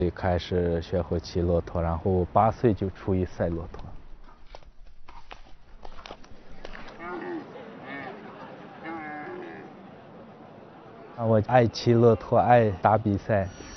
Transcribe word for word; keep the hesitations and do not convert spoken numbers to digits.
开始学会骑骆驼，然后八岁就出于赛骆驼。我爱骑骆驼，爱打比赛。